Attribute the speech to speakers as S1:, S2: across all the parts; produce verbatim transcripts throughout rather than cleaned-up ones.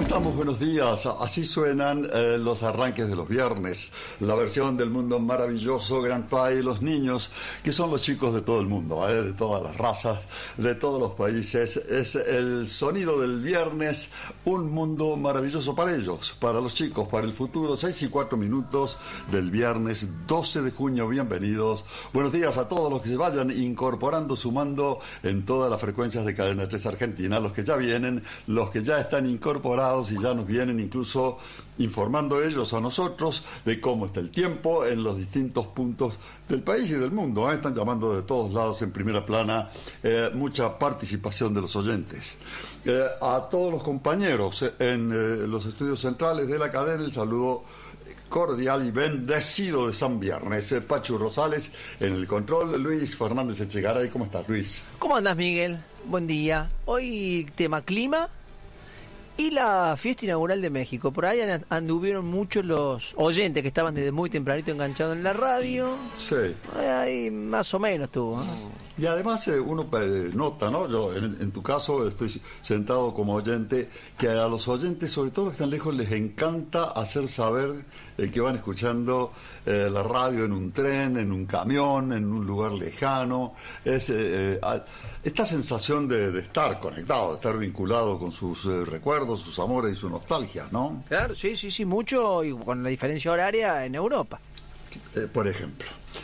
S1: estamos? Buenos días. Así suenan eh, los arranques de los viernes. La versión del mundo maravilloso, Grandpa y los niños, que son los chicos de todo el mundo, ¿eh? De todas las razas, de todos los países. Es el sonido del viernes, un mundo maravilloso para ellos, para los chicos, para el futuro. Seis y cuatro minutos del viernes doce de junio. Bienvenidos. Buenos días a todos los que se vayan incorporando, sumando en todas las frecuencias de Cadena tres Argentina, los que ya vienen, los que ya están incorporados y ya nos vienen incluso informando ellos a nosotros de cómo está el tiempo en los distintos puntos del país y del mundo, ¿eh? Están llamando de todos lados en primera plana, eh, mucha participación de los oyentes. Eh, a todos los compañeros en eh, los estudios centrales de la cadena, el saludo cordial y bendecido de San Viernes. eh, Pachu Rosales en el control, Luis Fernández Echegaray. ¿Cómo estás, Luis?
S2: ¿Cómo andás, Miguel? Buen día. Hoy tema clima y la fiesta inaugural de México. Por ahí anduvieron muchos los oyentes que estaban desde muy tempranito enganchados en la radio.
S1: Sí.
S2: Ahí más o menos estuvo, ¿no?
S1: Y además eh, uno eh, nota, ¿no? Yo en, en tu caso estoy sentado como oyente, que a los oyentes, sobre todo los que están lejos, les encanta hacer saber eh, que van escuchando eh, la radio en un tren, en un camión, en un lugar lejano. Es eh, eh, esta sensación de, de estar conectado, de estar vinculado con sus eh, recuerdos, sus amores y su nostalgia, ¿no?
S2: Claro, sí, sí, sí, mucho, y con la diferencia horaria en Europa.
S1: Eh, por ejemplo.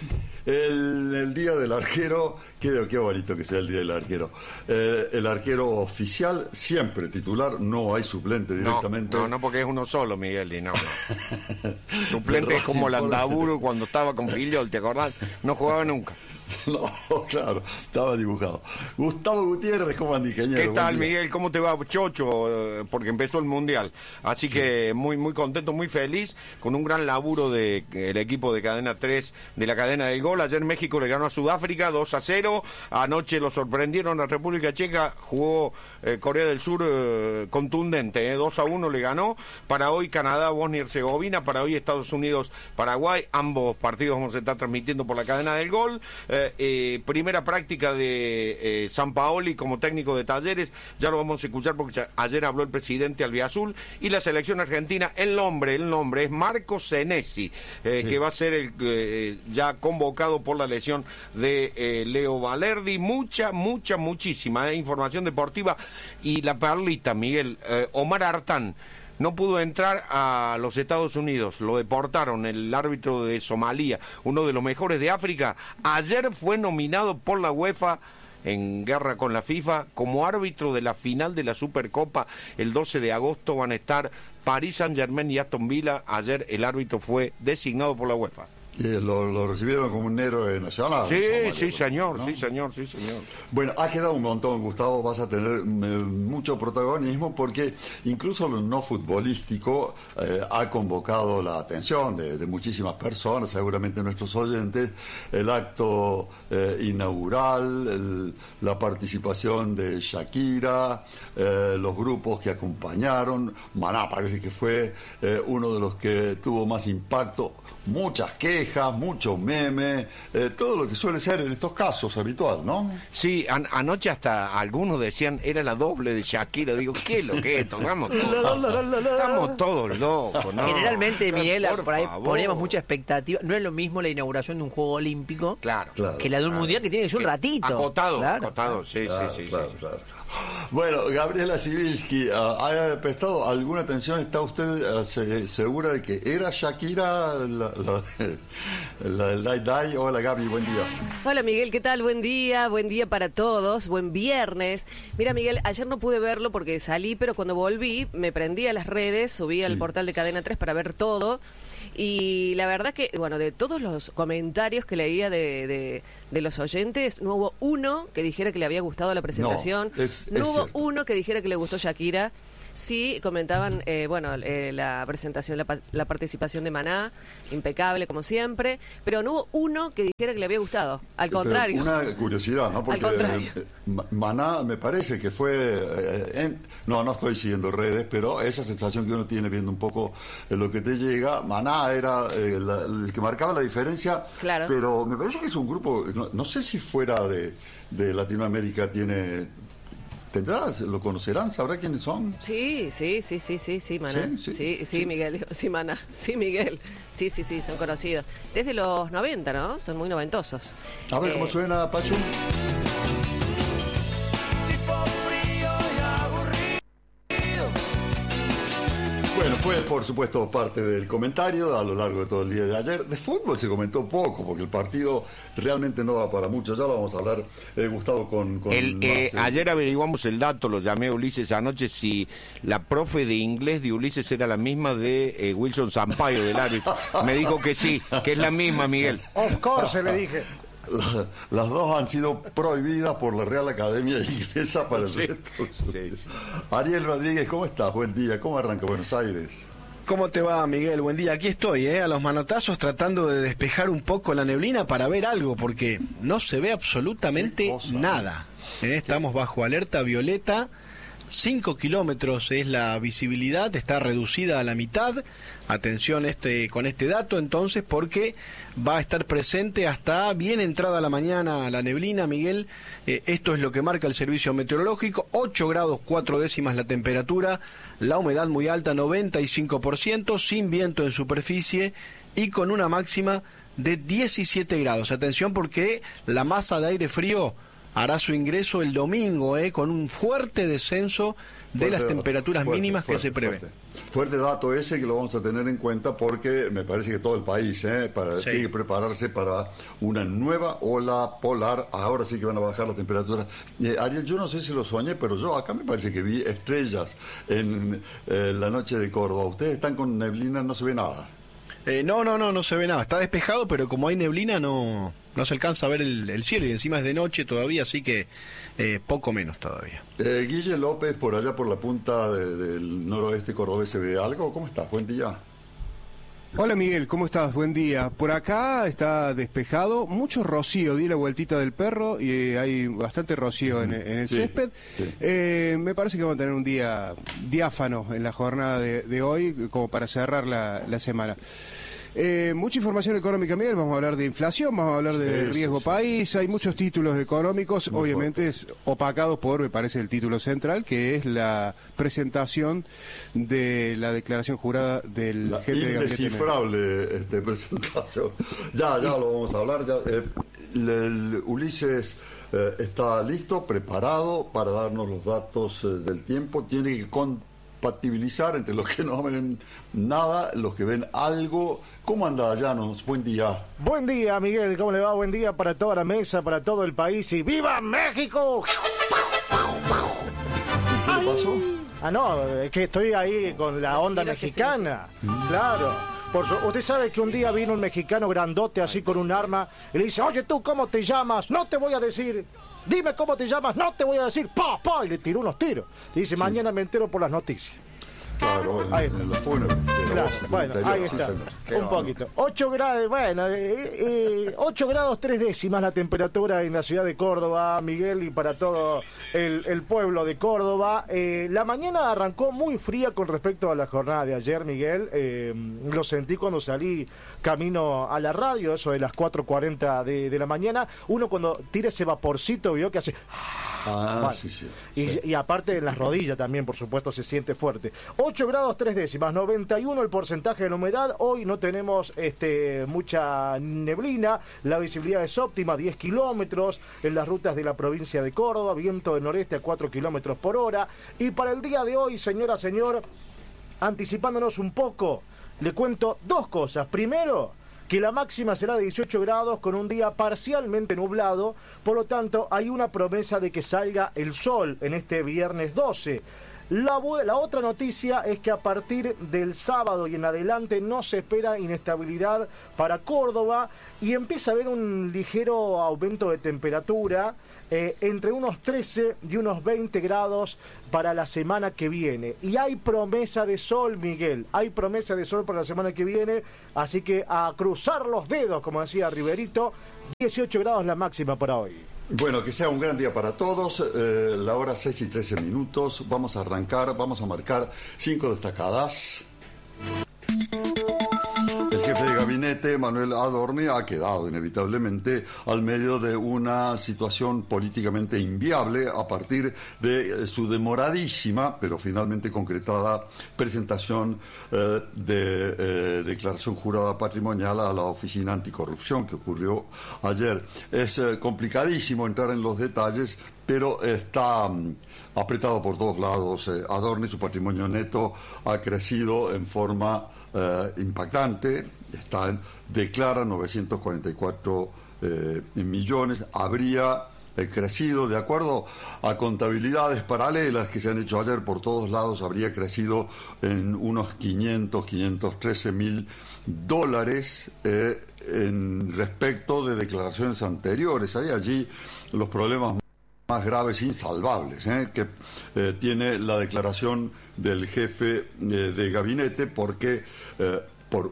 S1: El, el día del arquero, qué, qué bonito que sea el día del arquero. Eh, el arquero oficial, siempre titular, no hay suplente directamente.
S3: No, no, no, porque es uno solo, Miguel, y no. Suplente es como Landaburu cuando estaba con Filiol, ¿te acordás? No jugaba nunca.
S1: No, claro, estaba dibujado. Gustavo Gutiérrez, ¿cómo anda, ingeniero?
S3: ¿Qué tal, Miguel? ¿Cómo te va, Chocho? Porque empezó el Mundial. Así sí. que muy muy contento, muy feliz, con un gran laburo del de, equipo de Cadena tres, de la cadena del gol. Ayer México le ganó a Sudáfrica dos a cero. Anoche lo sorprendieron a República Checa. Jugó eh, Corea del Sur eh, contundente, eh, dos a uno le ganó. Para hoy Canadá, Bosnia y Herzegovina. Para hoy Estados Unidos, Paraguay. Ambos partidos vamos a estar transmitiendo por la cadena del gol. Eh, eh, primera práctica de eh, Sampaoli como técnico de Talleres, ya lo vamos a escuchar porque ya, ayer habló el presidente albiazul. Y la selección argentina, el nombre, el nombre es Marco Senesi, eh, sí. que va a ser el eh, ya convocado por la lesión de eh, Leo Valerdi. Mucha, mucha, muchísima eh, información deportiva. Y la perlita, Miguel, eh, Omar Artán no pudo entrar a los Estados Unidos, lo deportaron. El árbitro de Somalia, uno de los mejores de África, ayer fue nominado por la UEFA, en guerra con la FIFA, como árbitro de la final de la Supercopa. El doce de agosto van a estar Paris Saint-Germain y Aston Villa. Ayer el árbitro fue designado por la UEFA.
S1: Y lo, lo recibieron como un héroe nacional.
S3: Sí,
S1: Somalia,
S3: sí, señor,
S1: ¿no?
S3: sí, señor, sí, señor.
S1: Bueno, ha quedado un montón, Gustavo, vas a tener eh, mucho protagonismo porque incluso lo no futbolístico eh, ha convocado la atención de, de muchísimas personas, seguramente nuestros oyentes, el acto eh, inaugural, el, la participación de Shakira, eh, los grupos que acompañaron. Maná parece que fue eh, uno de los que tuvo más impacto, muchas quejas, mucho meme, eh, todo lo que suele ser en estos casos habitual, ¿no?
S3: Sí, an- anoche hasta algunos decían era la doble de Shakira. Digo, ¿qué es lo que es esto? Estamos todos, estamos todos locos, ¿no?
S2: Generalmente, Miguel, por, por ahí
S3: favor.
S2: ponemos mucha expectativa. No es lo mismo la inauguración de un juego olímpico
S3: claro, claro,
S2: que la de un
S3: claro.
S2: mundial que tiene que ser un ratito.
S3: Acotado,
S2: claro,
S3: acotado,
S2: claro.
S3: sí,
S1: Claro,
S3: sí, sí,
S1: claro,
S3: sí.
S1: claro. Bueno, Gabriela Sibilski, uh, ¿ha prestado alguna atención? ¿Está usted uh, se, segura de que era Shakira la, la, la del Dai Dai? Hola, Gaby, buen día.
S4: Hola, Miguel, ¿qué tal? Buen día, buen día para todos, buen viernes. Mira, Miguel, ayer no pude verlo porque salí, pero cuando volví me prendí a las redes, subí al
S1: sí.
S4: portal de Cadena tres para ver todo. Y la verdad que, bueno, de todos los comentarios que leía de, de, de los oyentes, no hubo uno que dijera que le había gustado la presentación.
S1: No, es,
S4: no
S1: es
S4: hubo
S1: cierto.
S4: uno que dijera que le gustó Shakira. Sí, comentaban, eh, bueno, eh, la presentación, la, la participación de Maná, impecable como siempre, pero no hubo uno que dijera que le había gustado, al
S1: Pero
S4: contrario.
S1: una curiosidad, ¿no? Porque
S4: Al contrario.
S1: eh, Maná me parece que fue, eh, en, no, no estoy siguiendo redes, pero esa sensación que uno tiene viendo un poco eh, lo que te llega, Maná era eh, la, el que marcaba la diferencia,
S4: Claro.
S1: pero me parece que es un grupo, no, no sé si fuera de, de Latinoamérica tiene ¿Tendrás? ¿Lo conocerán? ¿Sabrá quiénes son?
S4: Sí, sí, sí, sí, sí, sí, Maná.
S1: Sí, sí,
S4: sí, sí,
S1: sí.
S4: Miguel, digo, sí, Maná. Sí, Miguel. Sí, sí, sí, son conocidos. Desde los noventa, ¿no? Son muy noventosos.
S1: A ver,
S4: Eh,
S1: ¿cómo suena, Pachu? Bueno, fue por supuesto parte del comentario a lo largo de todo el día de ayer. De fútbol se comentó poco, porque el partido realmente no da para mucho. Ya lo vamos a hablar, eh, Gustavo, con... con
S3: El, eh,
S1: más, eh,
S3: ayer averiguamos el dato, lo llamé a Ulises anoche, si la profe de inglés de Ulises era la misma de eh, Wilson Sampaio del árbitro. Me dijo que sí, que es la misma, Miguel.
S5: Of course, le dije.
S1: la- las dos han sido prohibidas por la Real Academia Inglesa para el
S3: Sí,
S1: resto.
S3: sí, sí.
S1: Ariel Rodríguez, ¿cómo estás? Buen día. ¿Cómo arranca Buenos Aires?
S6: ¿Cómo te va, Miguel? Buen día. Aquí estoy, ¿eh? A los manotazos tratando de despejar un poco la neblina para ver algo, porque no se ve absolutamente
S1: Qué cosa,
S6: nada. ¿eh? Estamos bajo alerta violeta. Cinco kilómetros es la visibilidad, está reducida a la mitad. Atención este con este dato, entonces, porque va a estar presente hasta bien entrada la mañana la neblina, Miguel. Eh, esto es lo que marca el servicio meteorológico. Ocho grados cuatro décimas la temperatura, la humedad muy alta, noventa y cinco por ciento, sin viento en superficie y con una máxima de diecisiete grados. Atención, porque la masa de aire frío hará su ingreso el domingo, eh, con un fuerte descenso de
S1: Fuerte
S6: las
S1: dato,
S6: temperaturas
S1: fuerte,
S6: mínimas
S1: fuerte,
S6: que se prevé.
S1: Fuerte. Fuerte dato ese que lo vamos a tener en cuenta, porque me parece que todo el país eh, para,
S6: Sí.
S1: tiene que prepararse para una nueva ola polar. Ahora sí que van a bajar la temperatura. Eh, Ariel, yo no sé si lo soñé, pero yo acá me parece que vi estrellas en eh, la noche de Córdoba. Ustedes están con neblina, no se ve nada.
S6: Eh, no, no, no, no se ve nada. Está despejado, pero como hay neblina no, no se alcanza a ver el, el cielo y encima es de noche todavía, así que eh, poco menos todavía.
S1: Eh, Guille López, por allá por la punta de- del noroeste cordobés, ¿se ve algo? ¿Cómo estás? Buen día.
S7: Hola Miguel, ¿cómo estás? Buen día. Por acá está despejado, mucho rocío, di la vueltita del perro y eh, hay bastante rocío en, en el
S1: Sí,
S7: césped.
S1: sí.
S7: Eh, me parece que vamos a tener un día diáfano en la jornada de, de hoy, como para cerrar la, la semana. Eh, mucha información económica, Miguel, vamos a hablar de inflación, vamos a hablar de
S1: Sí,
S7: riesgo
S1: sí, sí.
S7: país, hay muchos títulos económicos,
S1: Muy
S7: obviamente es opacado por, me parece, el título central, que es la presentación de la declaración jurada del
S1: La
S7: jefe de gabinete.
S1: indescifrable este, presentación. Ya, ya lo vamos a hablar. Ya, eh, el, el Ulises eh, está listo, preparado para darnos los datos eh, del tiempo. Tiene que compatibilizar entre los que no ven nada, los que ven algo. ¿Cómo anda, Llanos? Buen día.
S5: Buen día, Miguel. ¿Cómo le va? Buen día para toda la mesa, para todo el país. Y ¡viva México!
S1: ¿Y qué le pasó?
S5: Ah, no, es que estoy ahí con la onda
S4: Tranquilo que
S5: mexicana. Claro. Por su- usted sabe que un día vino un mexicano grandote así con un arma y le dice, oye, ¿tú cómo te llamas? No te voy a decir. Dime cómo te llamas, no te voy a decir. ¡Pa, pa! Y le tiró unos tiros. Dice, mañana me entero por las noticias.
S1: Claro, en,
S5: Ahí está.
S1: en los fúnebres. de la
S5: Claro,
S1: voz del
S5: bueno,
S1: interior,
S5: ahí
S1: sí,
S5: está,
S1: señor. Qué
S5: un
S1: bárbaro.
S5: poquito. ocho grados, bueno, eh, eh, ocho grados tres décimas la temperatura en la ciudad de Córdoba, Miguel, y para todo el, el pueblo de Córdoba. Eh, la mañana arrancó muy fría con respecto a la jornada de ayer, Miguel. Eh, lo sentí cuando salí camino a la radio, eso de las cuatro cuarenta de, de la mañana. Uno cuando tira ese vaporcito, vio que hace...
S1: Ah,
S5: Bueno,
S1: sí, sí.
S5: Y,
S1: sí.
S5: y aparte en las rodillas también, por supuesto, se siente fuerte. ocho grados tres décimas, noventa y uno el porcentaje de la humedad. Hoy no tenemos este, mucha neblina. La visibilidad es óptima, diez kilómetros en las rutas de la provincia de Córdoba. Viento del noreste a cuatro kilómetros por hora. Y para el día de hoy, señora, señor, anticipándonos un poco, le cuento dos cosas. Primero, que la máxima será de dieciocho grados con un día parcialmente nublado, por lo tanto hay una promesa de que salga el sol en este viernes doce. La, bu- la otra noticia es que a partir del sábado y en adelante no se espera inestabilidad para Córdoba y empieza a haber un ligero aumento de temperatura, eh, entre unos trece y unos veinte grados para la semana que viene. Y hay promesa de sol, Miguel, hay promesa de sol para la semana que viene, así que a cruzar los dedos, como decía Riverito. dieciocho grados la máxima para hoy.
S1: Bueno, que sea un gran día para todos. Eh, la hora seis y trece minutos. Vamos a arrancar, vamos a marcar cinco destacadas. El jefe de gabinete, Manuel Adorni, ha quedado inevitablemente al medio de una situación políticamente inviable a partir de su demoradísima, pero finalmente concretada, presentación eh, de eh, declaración jurada patrimonial a la Oficina Anticorrupción que ocurrió ayer. Es eh, complicadísimo entrar en los detalles, pero está um, apretado por todos lados. Eh, Adorni, su patrimonio neto ha crecido en forma eh, impactante, está en, declara novecientos cuarenta y cuatro eh, millones, habría eh, crecido, de acuerdo a contabilidades paralelas que se han hecho ayer por todos lados, habría crecido en unos quinientos, quinientos trece mil dólares eh, en respecto de declaraciones anteriores. Hay allí los problemas más graves, insalvables, ¿eh? que eh, tiene la declaración del jefe eh, de gabinete, porque eh, por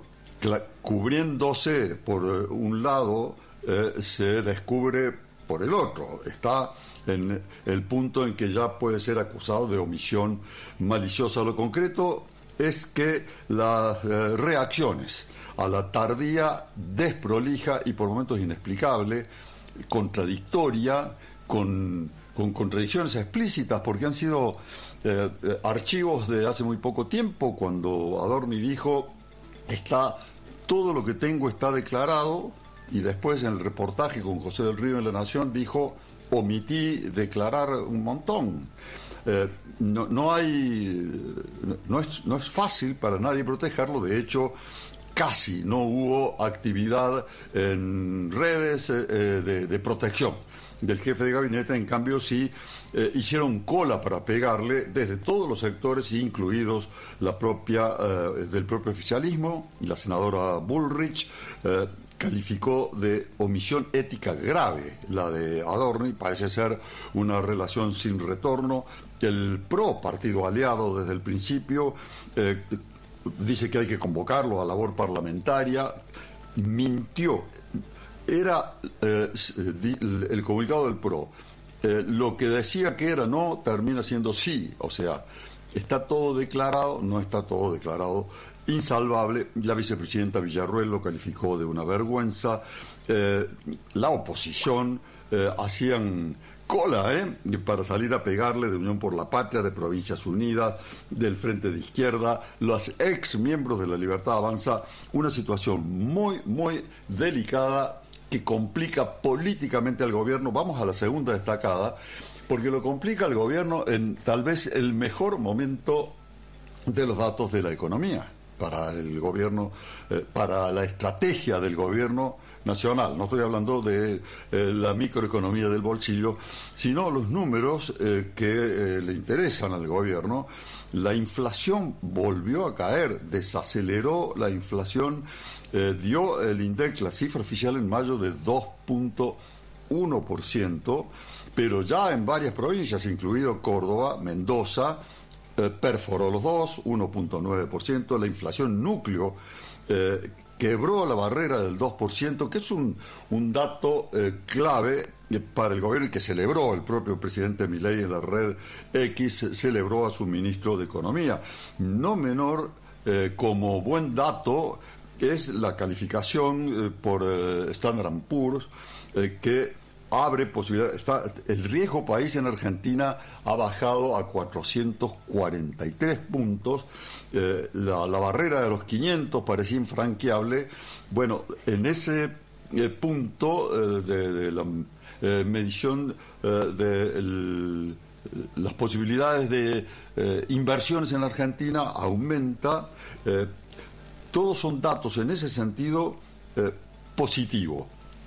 S1: cubriéndose por eh, un lado eh, se descubre por el otro. Está en el punto en que ya puede ser acusado de omisión maliciosa. Lo concreto es que las eh, reacciones a la tardía, desprolija y por momentos inexplicable, contradictoria, Con, con contradicciones explícitas, porque han sido eh, archivos de hace muy poco tiempo, cuando Adorni dijo, está todo lo que tengo está declarado, y después en el reportaje con José del Río en La Nación dijo, omití declarar un montón. Eh, no, no hay, no es, no es fácil para nadie protegerlo. De hecho, casi no hubo actividad en redes eh, de, de protección del jefe de gabinete. En cambio sí eh, hicieron cola para pegarle desde todos los sectores, incluidos la propia eh, del propio oficialismo. La senadora Bullrich eh, calificó de omisión ética grave la de Adorni. Parece ser una relación sin retorno. El P R O, partido aliado desde el principio, eh, dice que hay que convocarlo a labor parlamentaria. Mintió. Era eh, el comunicado del P R O. Eh, lo que decía que era no, termina siendo sí. O sea, está todo declarado, no está todo declarado. Insalvable. La vicepresidenta Villarruel lo calificó de una vergüenza. Eh, la oposición eh, hacían cola ¿eh? para salir a pegarle, de Unión por la Patria, de Provincias Unidas, del Frente de Izquierda, los ex miembros de la Libertad Avanza. Una situación muy, muy delicada que complica políticamente al gobierno. Vamos a la segunda destacada, porque lo complica al gobierno en tal vez el mejor momento de los datos de la economía para el gobierno, eh, para la estrategia del gobierno nacional. No estoy hablando de eh, la microeconomía del bolsillo, sino los números eh, que eh, le interesan al gobierno. La inflación volvió a caer, desaceleró la inflación, eh, dio el INDEC la cifra oficial en mayo de dos punto uno por ciento, pero ya en varias provincias, incluido Córdoba, Mendoza, eh, perforó los dos, uno punto nueve por ciento. La inflación núcleo eh, quebró la barrera del dos por ciento, que es un, un dato eh, clave para el gobierno y que celebró el propio presidente Milei en la red X, celebró a su ministro de Economía. No menor eh, como buen dato es la calificación eh, por eh, Standard and Poor's eh, que abre posibilidades. Está, el riesgo país en Argentina ha bajado a cuatrocientos cuarenta y tres puntos. Eh, la, la barrera de los quinientos parecía infranqueable. Bueno, en ese eh, punto eh, de, de la eh, medición eh, de el, las posibilidades de eh, inversiones en Argentina aumenta. Eh, todos son datos en ese sentido eh, positivo.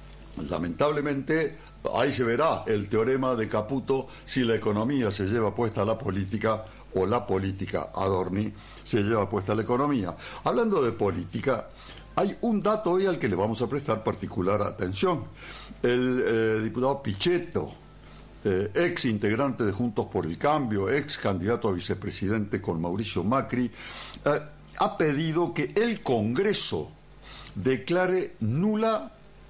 S1: Lamentablemente, ahí se verá el teorema de Caputo, si la economía se lleva puesta a la política o la política, Adorni, se lleva puesta a la economía. Hablando de política, hay un dato hoy al que le vamos a prestar particular atención. El eh, diputado Pichetto, eh, ex integrante de Juntos por el Cambio, ex candidato a vicepresidente con Mauricio Macri, eh, ha pedido que el Congreso declare nula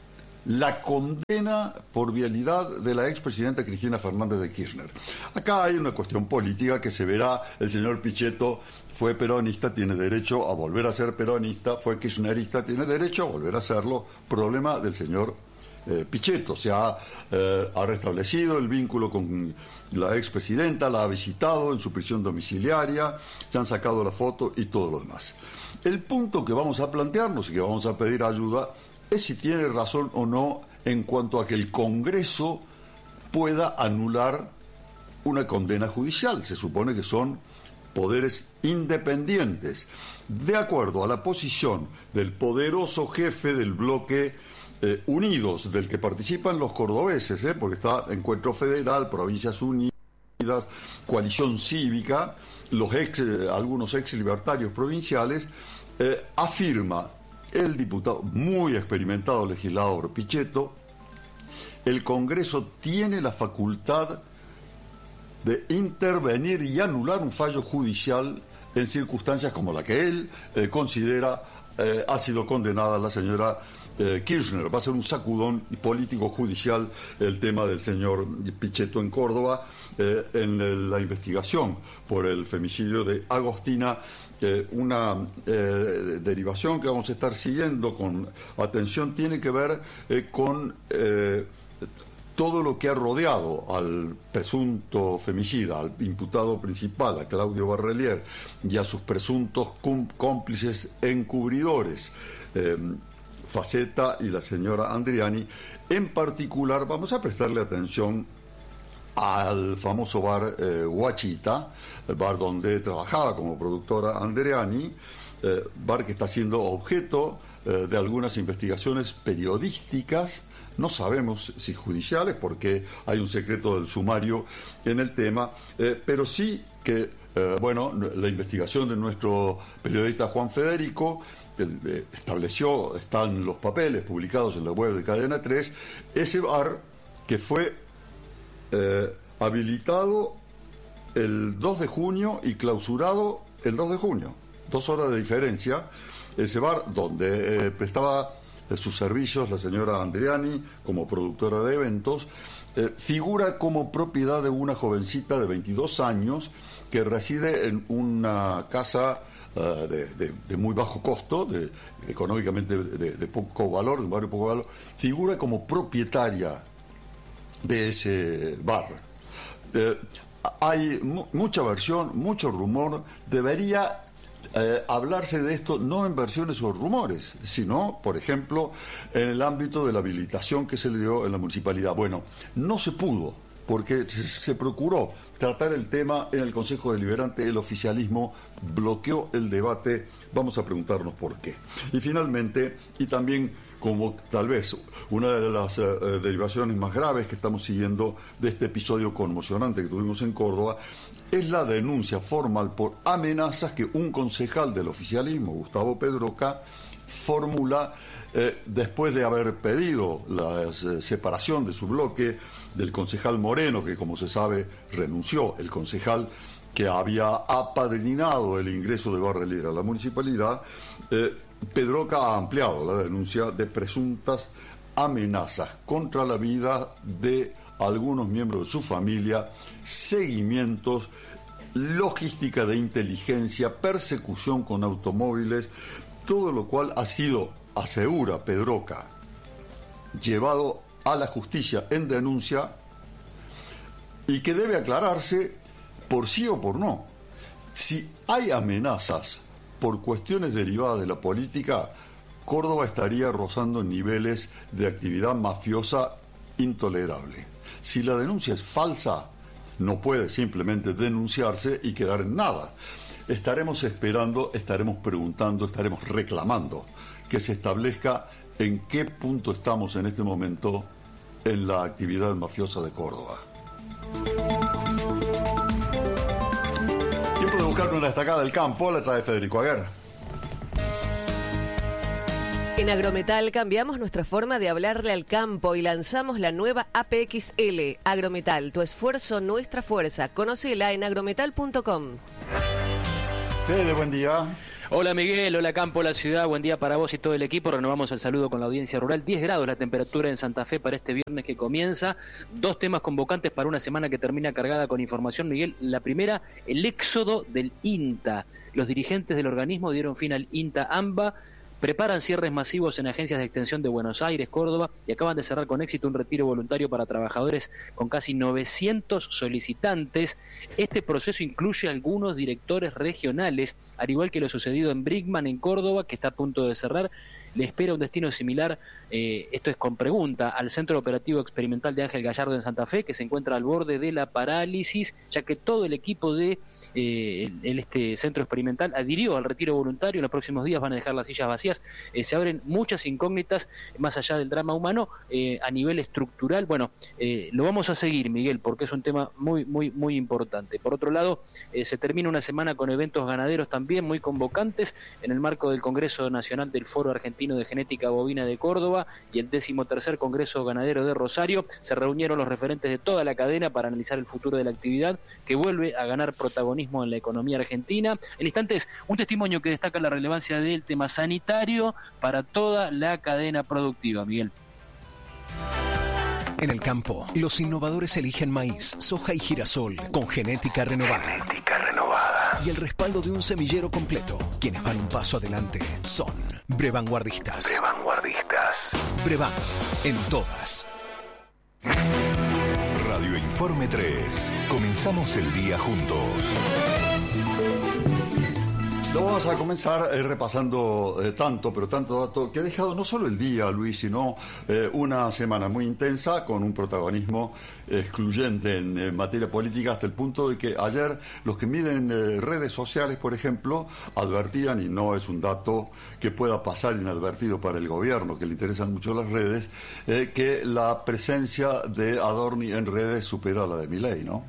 S1: la condena por vialidad de la expresidenta Cristina Fernández de Kirchner. Acá hay una cuestión política que se verá. El señor Pichetto fue peronista, tiene derecho a volver a ser peronista, fue kirchnerista, tiene derecho a volver a serlo. Problema del señor eh, Pichetto. Se ha, eh, ha restablecido el vínculo con la expresidenta, la ha visitado en su prisión domiciliaria, se han sacado la foto y todo lo demás. El punto que vamos a plantearnos y que vamos a pedir ayuda es si tiene razón o no en cuanto a que el Congreso pueda anular una condena judicial. Se supone que son poderes independientes, de acuerdo a la posición del poderoso jefe del bloque eh, Unidos, del que participan los cordobeses, ¿eh? porque está Encuentro Federal, Provincias Unidas, Coalición Cívica, los ex, eh, algunos ex libertarios provinciales, eh, afirma el diputado muy experimentado legislador Pichetto: el Congreso tiene la facultad de intervenir y anular un fallo judicial en circunstancias como la que él eh, considera eh, ha sido condenada la señora eh, Kirchner. Va a ser un sacudón político judicial el tema del señor Pichetto en Córdoba, eh, en el, la investigación por el femicidio de Agostina. Eh, una eh, derivación que vamos a estar siguiendo con atención tiene que ver eh, con eh, todo lo que ha rodeado al presunto femicida, al imputado principal, a Claudio Barrelier, y a sus presuntos cómplices encubridores, eh, Facetta y la señora Andriani. En particular, vamos a prestarle atención al famoso bar eh, Guachita, el bar donde trabajaba como productora Andreani, eh, bar que está siendo objeto eh, de algunas investigaciones periodísticas, no sabemos si judiciales, porque hay un secreto del sumario en el tema, eh, pero sí que, eh, bueno, la investigación de nuestro periodista Juan Federico eh, estableció, están los papeles publicados en la web de Cadena tres, ese bar que fue Eh, habilitado el dos de junio y clausurado el dos de junio, dos horas de diferencia. Ese bar donde eh, prestaba eh, sus servicios la señora Andriani como productora de eventos, eh, figura como propiedad de una jovencita de veintidós años que reside en una casa uh, de, de, de muy bajo costo, de, económicamente de, de poco valor, de un barrio poco valor, figura como propietaria de ese bar. Eh, hay mu mucha versión, mucho rumor. Debería eh, hablarse de esto no en versiones o rumores, sino, por ejemplo, en el ámbito de la habilitación que se le dio en la municipalidad. Bueno, no se pudo, porque se, se procuró tratar el tema en el Consejo Deliberante. El oficialismo bloqueó el debate. Vamos a preguntarnos por qué. Y finalmente, y también como tal vez una de las uh, derivaciones más graves que estamos siguiendo de este episodio conmocionante que tuvimos en Córdoba, es la denuncia formal por amenazas que un concejal del oficialismo, Gustavo Pedroca, formula eh, después de haber pedido la eh, separación de su bloque del concejal Moreno, que como se sabe renunció, el concejal que había apadrinado el ingreso de Barrelier a la municipalidad. eh, Pedroca ha ampliado la denuncia de presuntas amenazas contra la vida de algunos miembros de su familia, seguimientos, logística de inteligencia, persecución con automóviles, todo lo cual ha sido, asegura Pedroca, llevado a la justicia en denuncia y que debe aclararse por sí o por no. Si hay amenazas por cuestiones derivadas de la política, Córdoba estaría rozando niveles de actividad mafiosa intolerable. Si la denuncia es falsa, no puede simplemente denunciarse y quedar en nada. Estaremos esperando, estaremos preguntando, estaremos reclamando que se establezca en qué punto estamos en este momento en la actividad mafiosa de Córdoba. Tiempo de buscar una destacada del campo, la trae Federico Aguer.
S4: En Agrometal cambiamos nuestra forma de hablarle al campo y lanzamos la nueva A P X L. Agrometal, tu esfuerzo, nuestra fuerza. Conócela en agrometal punto com.
S1: Fede, buen día.
S8: Hola Miguel, hola Campo, la ciudad, buen día para vos y todo el equipo. Renovamos el saludo con la audiencia rural. diez grados la temperatura en Santa Fe para este viernes que comienza. Dos temas convocantes para una semana que termina cargada con información, Miguel. La primera, el éxodo del INTA. Los dirigentes del organismo dieron fin al INTA AMBA. Preparan cierres masivos en agencias de extensión de Buenos Aires, Córdoba, y acaban de cerrar con éxito un retiro voluntario para trabajadores con casi novecientos solicitantes. Este proceso incluye algunos directores regionales, al igual que lo sucedido en Brickman, en Córdoba, que está a punto de cerrar. Le espera un destino similar, eh, esto es con pregunta, al Centro Operativo Experimental de Ángel Gallardo en Santa Fe, que se encuentra al borde de la parálisis, ya que todo el equipo de eh, el, este centro experimental adhirió al retiro voluntario. En los próximos días van a dejar las sillas vacías. Eh, se abren muchas incógnitas, más allá del drama humano, eh, a nivel estructural. Bueno, eh, lo vamos a seguir, Miguel, porque es un tema muy, muy, muy importante. Por otro lado, eh, se termina una semana con eventos ganaderos también muy convocantes, en el marco del Congreso Nacional del Foro Argentino de Genética Bovina de Córdoba y el decimotercer Congreso Ganadero de Rosario. Se reunieron los referentes de toda la cadena para analizar el futuro de la actividad, que vuelve a ganar protagonismo en la economía argentina. En instantes, un testimonio que destaca la relevancia del tema sanitario para toda la cadena productiva, Miguel.
S9: En el campo, los innovadores eligen maíz, soja y girasol con genética renovada. Genética renovada. Y el respaldo de un semillero completo. Quienes van un paso adelante son Brevanguardistas. Brevanguardistas. Brevan, en todas.
S10: Radio Informe tres. Comenzamos el día juntos.
S1: Lo vamos a comenzar eh, repasando eh, tanto, pero tanto dato, que ha dejado no solo el día, Luis, sino eh, una semana muy intensa con un protagonismo excluyente en, en materia política, hasta el punto de que ayer los que miden eh, redes sociales, por ejemplo, advertían, y no es un dato que pueda pasar inadvertido para el gobierno, que le interesan mucho las redes, eh, que la presencia de Adorni en redes supera la de Milei, ¿no?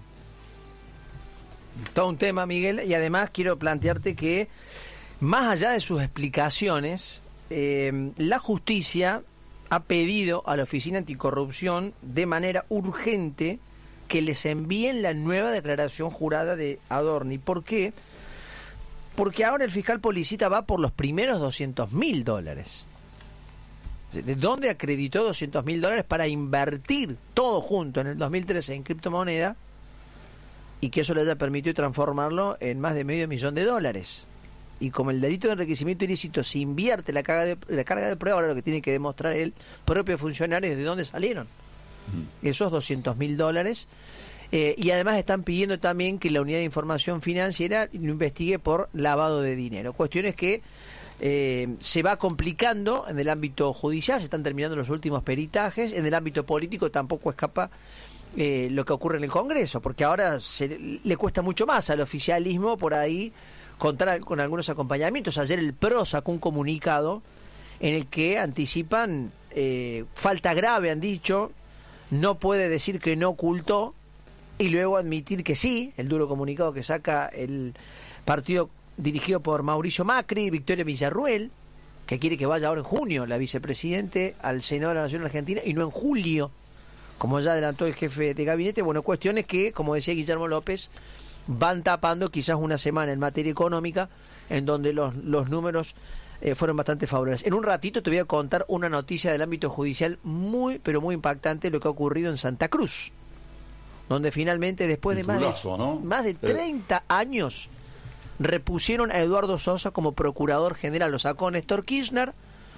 S2: Todo un tema, Miguel, y además quiero plantearte que, más allá de sus explicaciones, eh, la justicia ha pedido a la Oficina Anticorrupción de manera urgente que les envíen la nueva declaración jurada de Adorni. ¿Por qué? Porque ahora el fiscal Policita va por los primeros doscientos mil dólares. ¿De dónde acreditó doscientos mil dólares para invertir todo junto en el dos mil trece en criptomoneda? Y que eso le haya permitido transformarlo en más de medio millón de dólares. Y como el delito de enriquecimiento ilícito se invierte la carga de, la carga de prueba, ahora lo que tiene que demostrar el propio funcionario es de dónde salieron mm. esos doscientos mil dólares. Eh, y además están pidiendo también que la Unidad de Información Financiera lo investigue por lavado de dinero. Cuestiones que eh, se va complicando en el ámbito judicial, se están terminando los últimos peritajes. En el ámbito político tampoco escapa Eh, lo que ocurre en el Congreso, porque ahora se, le cuesta mucho más al oficialismo por ahí contar con algunos acompañamientos. Ayer el P R O sacó un comunicado en el que anticipan eh, falta grave, han dicho, no puede decir que no ocultó y luego admitir que sí, el duro comunicado que saca el partido dirigido por Mauricio Macri, Victoria Villarruel, que quiere que vaya ahora en junio la vicepresidente al Senado de la Nación Argentina y no en julio, como ya adelantó el jefe de gabinete. Bueno, cuestiones que, como decía Guillermo López, van tapando quizás una semana en materia económica en donde los, los números eh, fueron bastante favorables. En un ratito te voy a contar una noticia del ámbito judicial muy, pero muy impactante, lo que ha ocurrido en Santa Cruz, donde finalmente, después de más de, ¿no? más de treinta eh. años, repusieron a Eduardo Sosa como procurador general. Lo sacó Néstor Kirchner.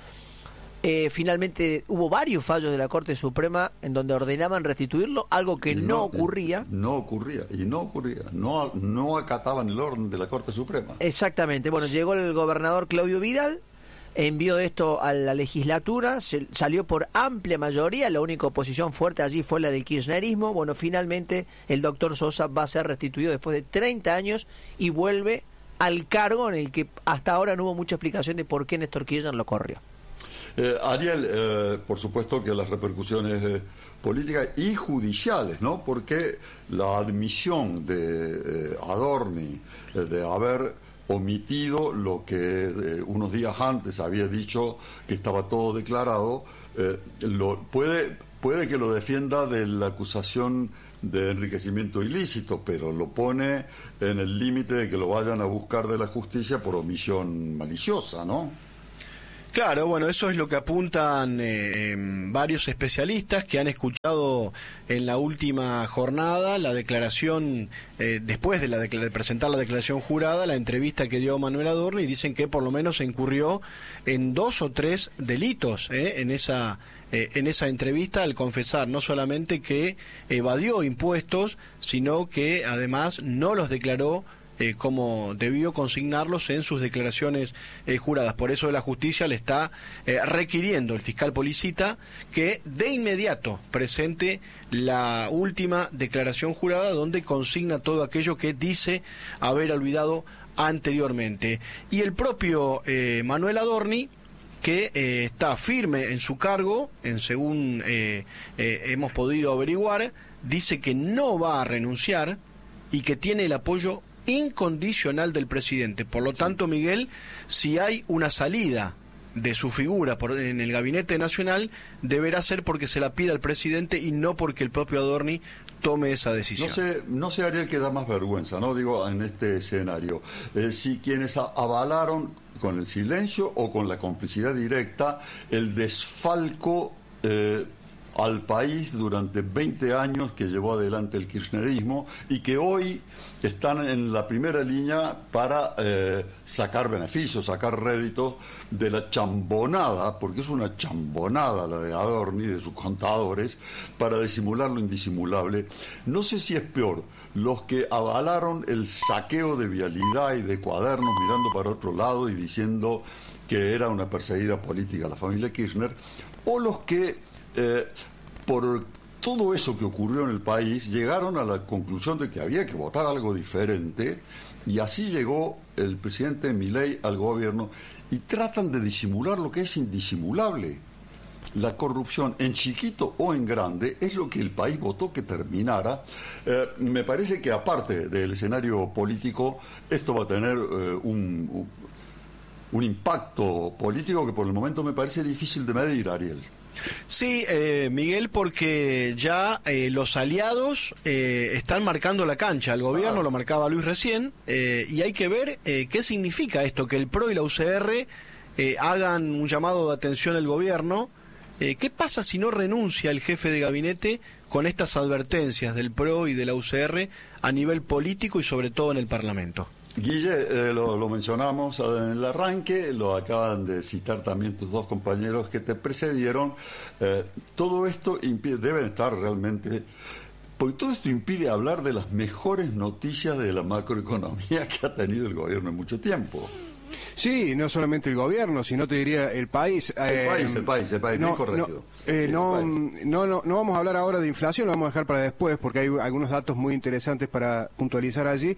S2: Eh, finalmente hubo varios fallos de la Corte Suprema en donde ordenaban restituirlo, algo que no, no ocurría.
S1: No ocurría, y no ocurría. No, no acataban el orden de la Corte Suprema.
S2: Exactamente. Bueno, llegó el gobernador Claudio Vidal, envió esto a la legislatura, se, salió por amplia mayoría, la única oposición fuerte allí fue la del kirchnerismo. Bueno, finalmente el doctor Sosa va a ser restituido después de treinta años y vuelve al cargo en el que hasta ahora no hubo mucha explicación de por qué Néstor Kirchner lo corrió.
S1: Eh, Ariel, eh, por supuesto que las repercusiones eh, políticas y judiciales, ¿no? Porque la admisión de eh, Adorni eh, de haber omitido lo que eh, unos días antes había dicho que estaba todo declarado, eh, lo puede puede que lo defienda de la acusación de enriquecimiento ilícito, pero lo pone en el límite de que lo vayan a buscar de la justicia por omisión maliciosa, ¿no?
S6: Claro, bueno, eso es lo que apuntan eh, varios especialistas que han escuchado en la última jornada la declaración, eh, después de, la de presentar la declaración jurada, la entrevista que dio Manuel Adorni, y dicen que por lo menos se incurrió en dos o tres delitos eh, en esa eh, en esa entrevista, al confesar no solamente que evadió impuestos, sino que además no los declaró Eh, como debió consignarlos en sus declaraciones eh, juradas. Por eso la justicia le está eh, requiriendo el fiscal Policita que de inmediato presente la última declaración jurada donde consigna todo aquello que dice haber olvidado anteriormente. Y el propio eh, Manuel Adorni, que eh, está firme en su cargo, en según eh, eh, hemos podido averiguar, dice que no va a renunciar y que tiene el apoyo incondicional del presidente. Por lo tanto, Miguel, si hay una salida de su figura por, en el Gabinete Nacional, deberá ser porque se la pida al presidente y no porque el propio Adorni tome esa decisión.
S1: No sé, no sé, Ariel, qué da más vergüenza, ¿no? Digo, en este escenario. Eh, si quienes a- avalaron con el silencio o con la complicidad directa el desfalco eh, al país durante veinte años que llevó adelante el kirchnerismo y que hoy están en la primera línea para eh, sacar beneficios, sacar réditos de la chambonada, porque es una chambonada la de Adorni, de sus contadores, para disimular lo indisimulable. No sé si es peor los que avalaron el saqueo de vialidad y de cuadernos mirando para otro lado y diciendo que era una perseguida política la familia Kirchner, o los que Eh, por todo eso que ocurrió en el país, llegaron a la conclusión de que había que votar algo diferente, y así llegó el presidente Milei al gobierno, y tratan de disimular lo que es indisimulable. La corrupción, en chiquito o en grande, es lo que el país votó que terminara. Eh, me parece que aparte del escenario político, esto va a tener eh, un, un, un impacto político que por el momento me parece difícil de medir, Ariel.
S6: Sí, eh, Miguel, porque ya eh, los aliados eh, están marcando la cancha. El gobierno, ah. lo marcaba Luis recién, eh, y hay que ver eh, qué significa esto, que el P R O y la U C R eh, hagan un llamado de atención al gobierno. Eh, ¿Qué pasa si no renuncia el jefe de gabinete con estas advertencias del P R O y de la U C R a nivel político y sobre todo en el Parlamento?
S1: Guille, eh, lo, lo mencionamos en el arranque, lo acaban de citar también tus dos compañeros que te precedieron. Eh, todo esto impide, deben estar realmente, porque todo esto impide hablar de las mejores noticias de la macroeconomía que ha tenido el gobierno en mucho tiempo.
S7: Sí, no solamente el gobierno, sino te diría el país.
S1: El eh, país, el país, el país,
S7: no,
S1: bien corregido.
S7: No, eh,
S1: sí,
S7: no, no, no, no vamos a hablar ahora de inflación, lo vamos a dejar para después, porque hay algunos datos muy interesantes para puntualizar allí.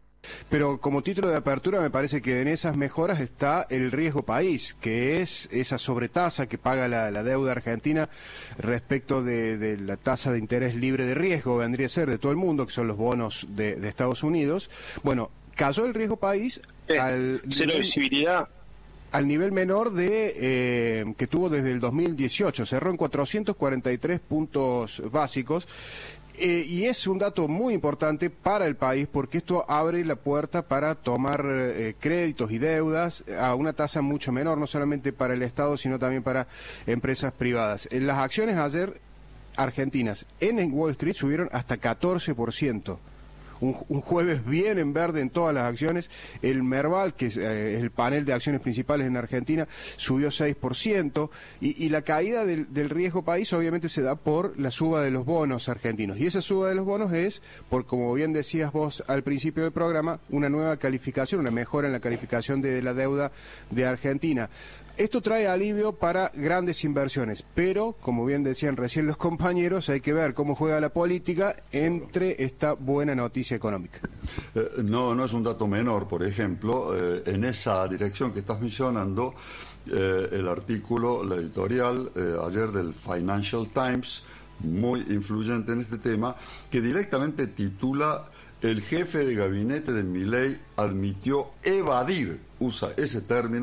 S7: Pero como título de apertura me parece que en esas mejoras está el riesgo país, que es esa sobretasa que paga la, la deuda argentina respecto de, de la tasa de interés libre de riesgo, vendría a ser de todo el mundo, que son los bonos de, de Estados Unidos. Bueno, cayó el riesgo país
S11: eh,
S7: al
S11: cero
S7: nivel,
S11: visibilidad
S7: al nivel menor de eh, que tuvo desde el dos mil dieciocho, cerró en cuatrocientos cuarenta y tres puntos básicos. Eh, y es un dato muy importante para el país porque esto abre la puerta para tomar eh, créditos y deudas a una tasa mucho menor, no solamente para el Estado, sino también para empresas privadas. En las acciones ayer argentinas en Wall Street subieron hasta catorce por ciento. Un, un jueves bien en verde en todas las acciones. El Merval, que es eh, el panel de acciones principales en Argentina, subió seis por ciento y, y la caída del, del riesgo país obviamente se da por la suba de los bonos argentinos. Y esa suba de los bonos es, por como bien decías vos al principio del programa, una nueva calificación, una mejora en la calificación de, de la deuda de Argentina. Esto trae alivio para grandes inversiones, pero, como bien decían recién los compañeros, hay que ver cómo juega la política entre esta buena noticia económica.
S1: Eh, no, no es un dato menor, por ejemplo, eh, en esa dirección que estás mencionando, eh, el artículo, la editorial eh, ayer del Financial Times, muy influyente en este tema, que directamente titula: el jefe de gabinete de Milei admitió evadir, usa ese término,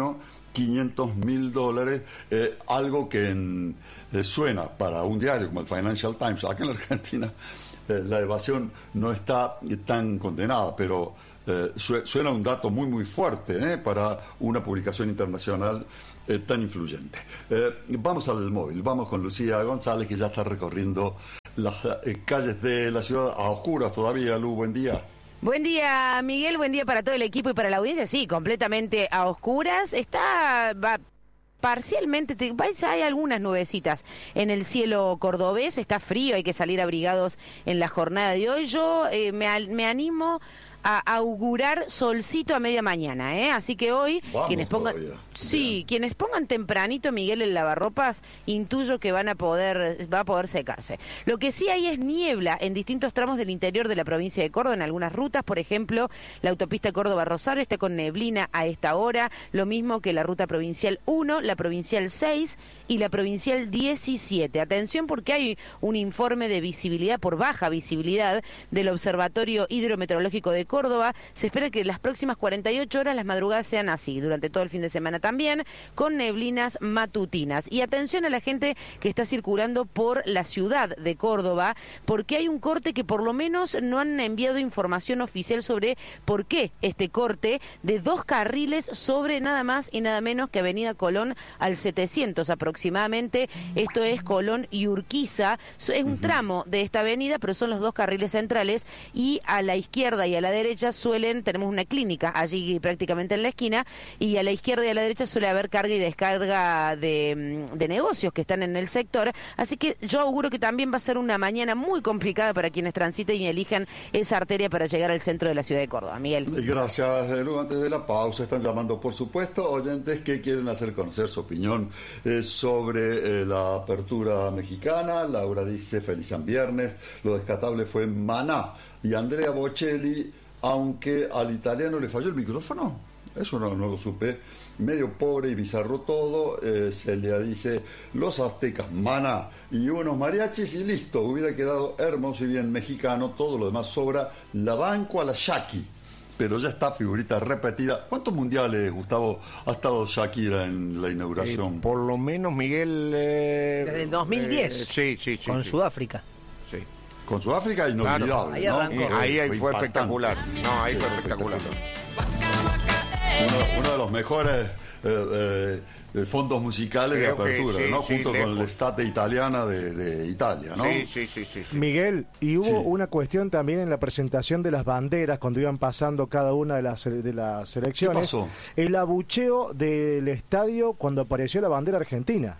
S1: quinientos mil dólares, eh, algo que en, eh, suena para un diario como el Financial Times. Acá en la Argentina eh, la evasión no está tan condenada, pero eh, su, suena un dato muy muy fuerte eh, para una publicación internacional eh, tan influyente. Eh, vamos al móvil, vamos con Lucía González, que ya está recorriendo las eh, calles de la ciudad a oscuras todavía. Lu, buen día.
S11: Buen día, Miguel, buen día para todo el equipo y para la audiencia. Sí, completamente a oscuras. Está va, parcialmente, te, hay algunas nubecitas en el cielo cordobés. Está frío, hay que salir abrigados en la jornada de hoy. Yo eh, me, me animo a augurar solcito a media mañana, ¿eh? Así que hoy,
S1: Vamos
S11: quienes pongan,
S1: todavía.
S11: sí,
S1: Bien.
S11: quienes pongan tempranito Miguel el lavarropas, intuyo que van a poder, va a poder secarse. Lo que sí hay es niebla en distintos tramos del interior de la provincia de Córdoba, en algunas rutas, por ejemplo, la autopista Córdoba-Rosario está con neblina a esta hora, lo mismo que la ruta provincial uno, la provincial seis y la provincial diecisiete. Atención porque hay un informe de visibilidad por baja visibilidad del Observatorio Hidrometeorológico de Córdoba. Se espera que las próximas cuarenta y ocho horas las madrugadas sean así, durante todo el fin de semana también, con neblinas matutinas. Y atención a la gente que está circulando por la ciudad de Córdoba, porque hay un corte que por lo menos no han enviado información oficial sobre por qué este corte de dos carriles sobre nada más y nada menos que Avenida Colón al setecientos aproximadamente. Esto es Colón y Urquiza. Es un tramo de esta avenida, pero son los dos carriles centrales, y a la izquierda y a la derecha derecha suelen, tenemos una clínica allí prácticamente en la esquina, y a la izquierda y a la derecha suele haber carga y descarga de, de negocios que están en el sector, así que yo auguro que también va a ser una mañana muy complicada para quienes transiten y elijan esa arteria para llegar al centro de la ciudad de Córdoba. Miguel.
S1: Gracias, Lu. Antes de la pausa están llamando, por supuesto, oyentes que quieren hacer conocer su opinión eh, sobre eh, la apertura mexicana. Laura dice, feliz San Viernes, lo descatable fue Maná. Y Andrea Bocelli, aunque al italiano le falló el micrófono, eso no, no lo supe, medio pobre y bizarro todo, eh, se le dice los aztecas, Maná y unos mariachis y listo, hubiera quedado hermoso y bien mexicano, todo lo demás sobra, la banco a la Shaki, pero ya está figurita repetida. ¿Cuántos mundiales, Gustavo, ha estado Shakira en la inauguración?
S3: Eh, por lo menos, Miguel... Eh,
S2: Desde el dos mil diez,
S3: eh, sí, sí, sí,
S2: con
S3: sí.
S2: Sudáfrica.
S3: Sí.
S1: Con Sudáfrica inolvidable,
S3: claro,
S2: ahí
S1: ¿no?
S2: arrancó.
S3: Ahí, ahí fue,
S1: impactante.
S3: espectacular. No, ahí fue espectacular.
S1: Uno, uno de los mejores eh, eh, fondos musicales
S3: Creo
S1: de apertura,
S3: que sí,
S1: ¿no?
S3: sí,
S1: Junto
S3: lejos.
S1: con el Estate Italiana de, de Italia, ¿no?
S3: Sí, sí, sí, sí, sí.
S5: Miguel, y hubo
S1: Sí.
S5: una cuestión también en la presentación de las banderas cuando iban pasando cada una de las, de las selecciones.
S1: ¿Qué pasó?
S5: El abucheo del estadio cuando apareció la bandera argentina.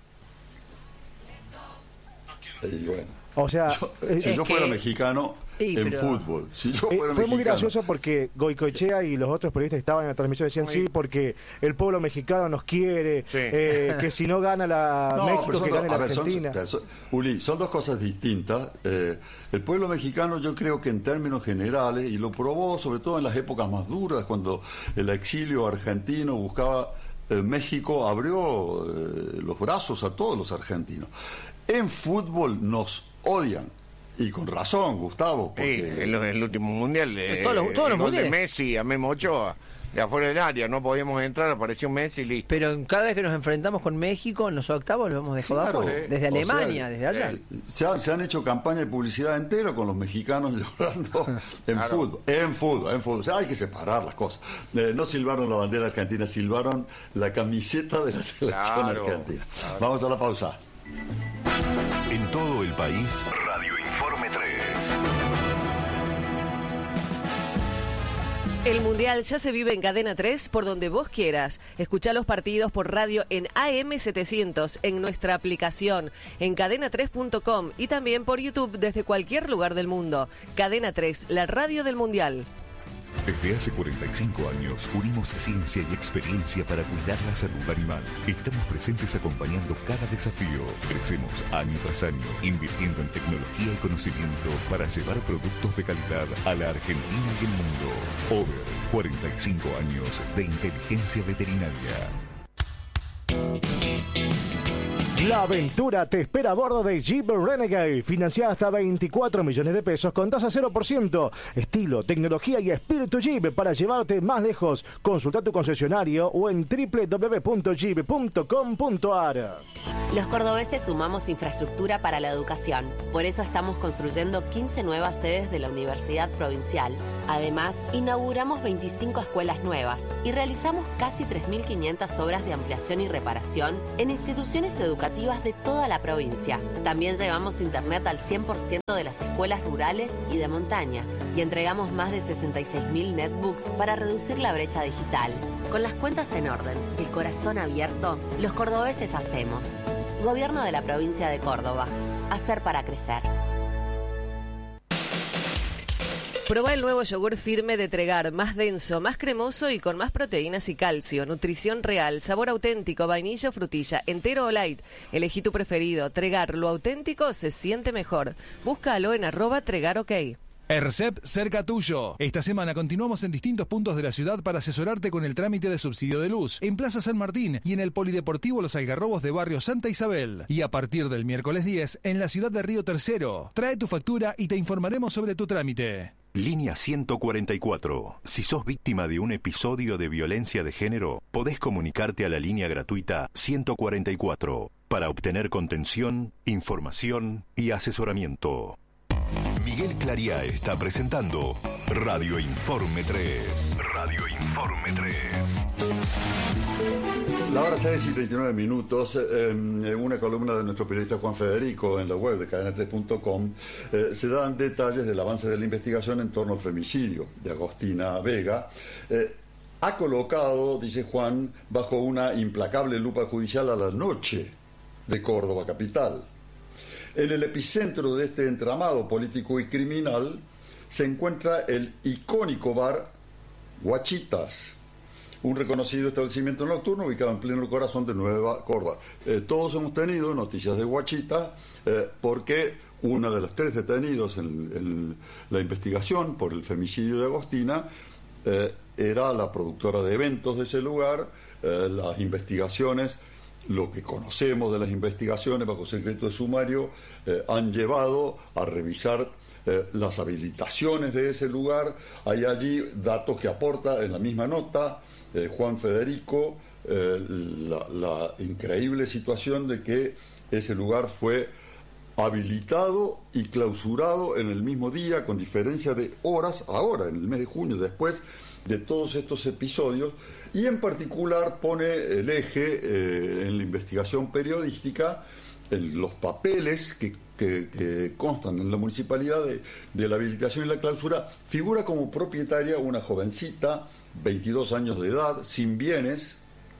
S1: Y bueno.
S5: O sea,
S1: Yo-
S5: eh,
S1: si
S2: es
S1: yo fuera
S2: que-
S1: mexicano,
S2: Sí,
S1: en
S2: pero-
S1: fútbol, si yo
S5: Eh,
S1: fuera
S5: fue muy
S1: mexicano,
S5: gracioso porque Goicoechea y los otros periodistas que estaban en la transmisión decían sí, porque el pueblo mexicano nos quiere,
S3: Sí.
S5: eh, que si no gana la
S1: No,
S5: México,
S1: pero son
S5: que
S1: dos-
S5: gane
S1: a
S5: la
S1: ver, son-
S5: Argentina.
S1: son- Uli, son dos cosas distintas. Eh, el pueblo mexicano, yo creo que en términos generales, y lo probó sobre todo en las épocas más duras, cuando el exilio argentino buscaba eh, México, abrió eh, los brazos a todos los argentinos. En fútbol nos odian. Y con razón, Gustavo.
S3: Sí,
S1: Porque
S3: el, el último mundial, eh,
S2: Todos los- todos
S3: el
S2: los
S3: gol de
S2: mundiales.
S3: Messi a Memo Ochoa, de afuera del área, no podíamos entrar, apareció Messi y listo.
S2: Pero cada vez que nos enfrentamos con México, en los octavos lo hemos dejado
S1: Claro,
S2: afuera. Desde
S1: o
S2: Alemania,
S1: sea,
S2: desde allá.
S1: eh, Se, han- se han hecho campañas de publicidad entera con los mexicanos llorando en
S3: Claro.
S1: fútbol, en fútbol, en fútbol. O sea, hay que separar las cosas. Eh, no silbaron la bandera argentina, silbaron la camiseta de la selección
S3: Claro,
S1: argentina.
S3: claro.
S1: Vamos a la pausa.
S10: En todo el país, Radio Informe tres.
S4: El Mundial ya se vive en Cadena tres por donde vos quieras. Escuchá los partidos por radio en A M setecientos, en nuestra aplicación, en cadena tres punto com y también por YouTube desde cualquier lugar del mundo. Cadena tres, la radio del Mundial.
S12: Desde hace cuarenta y cinco años unimos ciencia y experiencia para cuidar la salud animal. Estamos presentes acompañando cada desafío. Crecemos año tras año, invirtiendo en tecnología y conocimiento para llevar productos de calidad a la Argentina y el mundo. Over, cuarenta y cinco años de inteligencia veterinaria.
S5: La aventura te espera a bordo de Jeep Renegade, financiada hasta veinticuatro millones de pesos con tasa cero por ciento. Estilo, tecnología y espíritu Jeep para llevarte más lejos. Consulta tu concesionario o en doble u doble u doble u punto jeep punto com punto a r.
S13: Los cordobeses sumamos infraestructura para la educación. Por eso estamos construyendo quince nuevas sedes de la Universidad Provincial. Además, inauguramos veinticinco escuelas nuevas y realizamos casi tres mil quinientas obras de ampliación y reparación en instituciones educativas de toda la provincia. También llevamos internet al cien por ciento de las escuelas rurales y de montaña y entregamos más de sesenta y seis mil netbooks para reducir la brecha digital. Con las cuentas en orden y el corazón abierto, los cordobeses hacemos. Gobierno de la provincia de Córdoba. Hacer para crecer.
S4: Probá el nuevo yogur firme de Tregar, más denso, más cremoso y con más proteínas y calcio. Nutrición real, sabor auténtico, vainilla o frutilla, entero o light. Elegí tu preferido. Tregar, lo auténtico se siente mejor. Búscalo en arroba Tregar OK.
S14: ERCEP cerca tuyo. Esta semana continuamos en distintos puntos de la ciudad para asesorarte con el trámite de subsidio de luz. En Plaza San Martín y en el Polideportivo Los Algarrobos de Barrio Santa Isabel. Y a partir del miércoles diez en la ciudad de Río Tercero. Trae tu factura y te informaremos sobre tu trámite.
S12: Línea ciento cuarenta y cuatro. Si sos víctima de un episodio de violencia de género, podés comunicarte a la línea gratuita ciento cuarenta y cuatro para obtener contención, información y asesoramiento.
S10: Miguel Clariá está presentando Radio Informe tres. Radio Informe tres.
S1: La hora seis y treinta y nueve minutos, eh, en una columna de nuestro periodista Juan Federico en la web de cadena tres punto com, eh, se dan detalles del avance de la investigación en torno al femicidio de Agostina Vega. Eh, ha colocado, dice Juan, bajo una implacable lupa judicial a la noche de Córdoba capital. En el epicentro de este entramado político y criminal se encuentra el icónico bar Guachitas, un reconocido establecimiento nocturno ubicado en pleno corazón de Nueva Córdoba. Eh, todos hemos tenido noticias de Guachitas eh, porque uno de los tres detenidos en, en la investigación por el femicidio de Agostina eh, era la productora de eventos de ese lugar. Eh, las investigaciones, lo que conocemos de las investigaciones bajo secreto de sumario, eh, han llevado a revisar eh, las habilitaciones de ese lugar. Hay allí datos que aporta en la misma nota eh, Juan Federico, eh, la, la increíble situación de que ese lugar fue habilitado y clausurado en el mismo día, con diferencia de horas, ahora, en el mes de junio, después de todos estos episodios. Y en particular pone el eje eh, en la investigación periodística, en los papeles que, que, que constan en la municipalidad de, de la habilitación y la clausura. Figura como propietaria una jovencita, veintidós años de edad, sin bienes,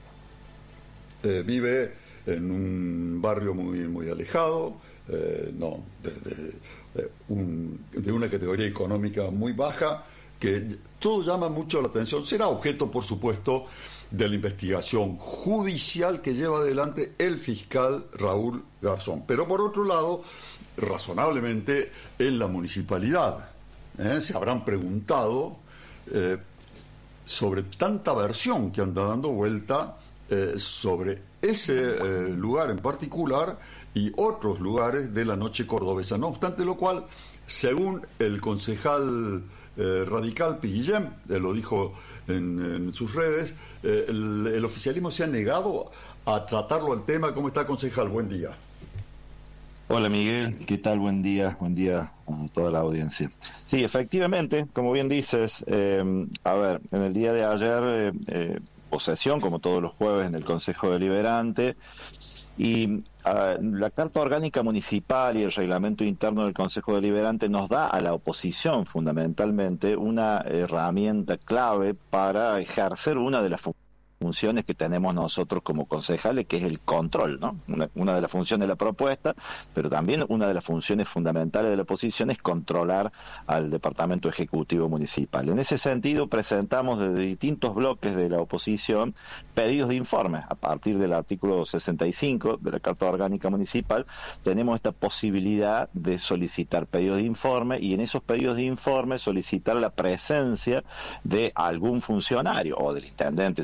S1: eh, vive en un barrio muy, muy alejado, eh, no, de, de, de, un, de una categoría económica muy baja, que todo llama mucho la atención. Será objeto, por supuesto, de la investigación judicial que lleva adelante el fiscal Raúl Garzón. Pero por otro lado, razonablemente, en la municipalidad ¿eh? se habrán preguntado eh, sobre tanta versión que anda dando vuelta eh, sobre ese eh, lugar en particular y otros lugares de la noche cordobesa. No obstante lo cual, según el concejal Eh, radical Piguillem, eh, lo dijo en, en sus redes, eh, el, el oficialismo se ha negado a tratarlo al tema. ¿Cómo está, concejal? Buen día.
S15: Hola Miguel, ¿qué tal? Buen día, buen día a toda la audiencia. Sí, efectivamente, como bien dices, eh, a ver, en el día de ayer, eh, eh, posesión, como todos los jueves, en el Consejo Deliberante, y uh, la Carta Orgánica Municipal y el reglamento interno del Consejo Deliberante nos da a la oposición fundamentalmente una herramienta clave para ejercer una de las funciones funciones que tenemos nosotros como concejales, que es el control, ¿no? Una, una de las funciones de la propuesta, pero también una de las funciones fundamentales de la oposición es controlar al Departamento Ejecutivo Municipal. En ese sentido, presentamos desde distintos bloques de la oposición pedidos de informes. A partir del artículo sesenta y cinco de la Carta Orgánica Municipal, tenemos esta posibilidad de solicitar pedidos de informe y en esos pedidos de informe solicitar la presencia de algún funcionario o del intendente, si fuese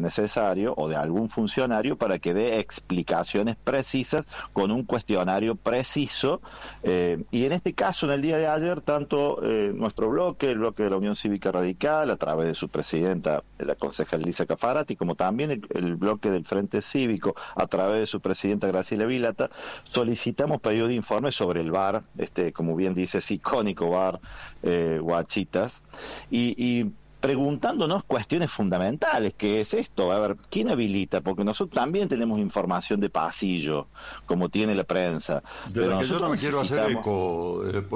S15: necesario o de algún funcionario para que dé explicaciones precisas con un cuestionario preciso. Eh, y en este caso, en el día de ayer, tanto eh, nuestro bloque, el bloque de la Unión Cívica Radical, a través de su presidenta, la concejal Elisa Cafarati, como también el, el bloque del Frente Cívico, a través de su presidenta Graciela Vilata, solicitamos pedido de informe sobre el bar, este, como bien dice, es icónico bar eh, Guachitas, y, y preguntándonos cuestiones fundamentales, ¿qué es esto? A ver, ¿quién habilita? Porque nosotros también tenemos información de pasillo, como tiene la prensa.
S1: De la que yo no me quiero hacer eco, eh,